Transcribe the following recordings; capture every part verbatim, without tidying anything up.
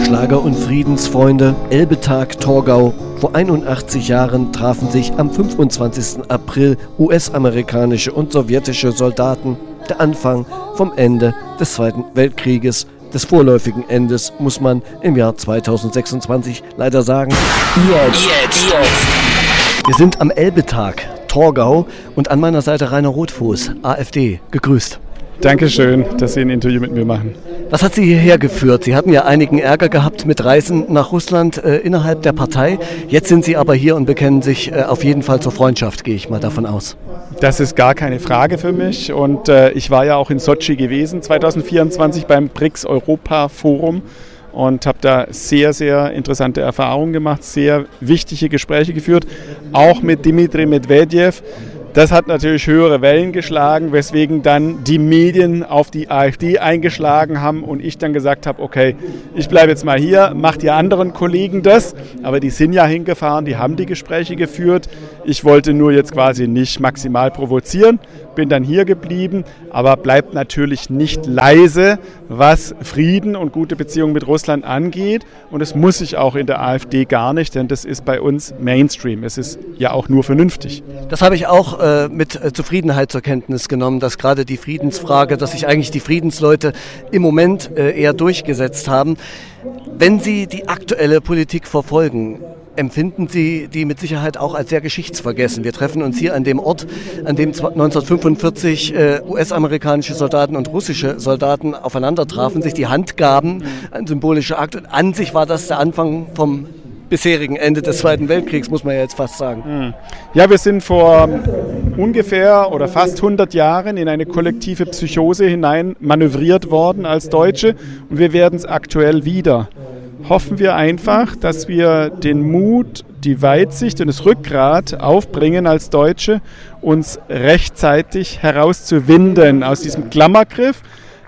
Schlager- und Friedensfreunde, Elbe-Tag Torgau. Vor einundachtzig Jahren trafen sich am fünfundzwanzigsten April U S-amerikanische und sowjetische Soldaten. Der Anfang vom Ende des Zweiten Weltkrieges, des vorläufigen Endes, muss man im Jahr zweitausendsechsundzwanzig leider sagen. Jetzt. Jetzt. Jetzt. Wir sind am Elbe-Tag Torgau und an meiner Seite Rainer Rotfuß, AfD. Gegrüßt. Dankeschön, dass Sie ein Interview mit mir machen. Was hat Sie hierher geführt? Sie hatten ja einigen Ärger gehabt mit Reisen nach Russland äh, innerhalb der Partei. Jetzt sind Sie aber hier und bekennen sich äh, auf jeden Fall zur Freundschaft, gehe ich mal davon aus. Das ist gar keine Frage für mich. Und äh, ich war ja auch in Sotschi gewesen, zweitausendvierundzwanzig beim B R I C S-Europa-Forum und habe da sehr, sehr interessante Erfahrungen gemacht, sehr wichtige Gespräche geführt, auch mit Dmitri Medvedev. Das hat natürlich höhere Wellen geschlagen, weswegen dann die Medien auf die AfD eingeschlagen haben und ich dann gesagt habe, okay, ich bleibe jetzt mal hier, macht die anderen Kollegen das, aber die sind ja hingefahren, die haben die Gespräche geführt. Ich wollte nur jetzt quasi nicht maximal provozieren, bin dann hier geblieben, aber bleibt natürlich nicht leise, was Frieden und gute Beziehungen mit Russland angeht. Und das muss ich auch in der AfD gar nicht, denn das ist bei uns Mainstream. Es ist ja auch nur vernünftig. Das habe ich auch äh, mit äh, Zufriedenheit zur Kenntnis genommen, dass gerade die Friedensfrage, dass sich eigentlich die Friedensleute im Moment äh, eher durchgesetzt haben. Wenn Sie die aktuelle Politik verfolgen, empfinden Sie die mit Sicherheit auch als sehr geschichtsvergessen. Wir treffen uns hier an dem Ort, an dem neunzehnhundertfünfundvierzig äh, U S-amerikanische Soldaten und russische Soldaten aufeinander trafen, sich die Hand gaben, ein symbolischer Akt. Und an sich war das der Anfang vom bisherigen Ende des Zweiten Weltkriegs, muss man ja jetzt fast sagen. Ja, wir sind vor ungefähr oder fast hundert Jahren in eine kollektive Psychose hinein manövriert worden als Deutsche und wir werden es aktuell wieder. Hoffen wir einfach, dass wir den Mut, die Weitsicht und das Rückgrat aufbringen als Deutsche, uns rechtzeitig herauszuwinden aus diesem Klammergriff,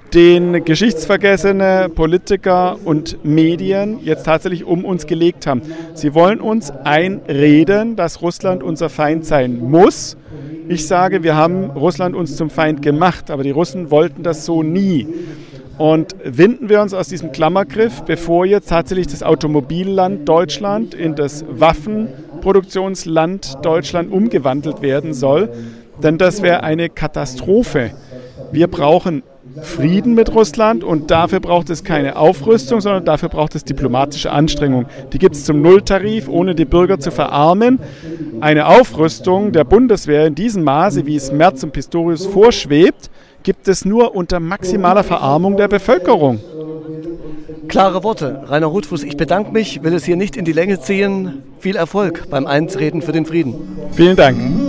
den geschichtsvergessene Politiker und Medien jetzt tatsächlich um uns gelegt haben. Sie wollen uns einreden, dass Russland unser Feind sein muss. Ich sage, wir haben Russland uns zum Feind gemacht, aber die Russen wollten das so nie. Und winden wir uns aus diesem Klammergriff, bevor jetzt tatsächlich das Automobilland Deutschland in das Waffenproduktionsland Deutschland umgewandelt werden soll, denn das wäre eine Katastrophe. Wir brauchen Frieden mit Russland und dafür braucht es keine Aufrüstung, sondern dafür braucht es diplomatische Anstrengung. Die gibt es zum Nulltarif, ohne die Bürger zu verarmen. Eine Aufrüstung der Bundeswehr in diesem Maße, wie es Merz und Pistorius vorschwebt, gibt es nur unter maximaler Verarmung der Bevölkerung. Klare Worte. Rainer Rotfuß, ich bedanke mich, will es hier nicht in die Länge ziehen. Viel Erfolg beim Eintreten für den Frieden. Vielen Dank.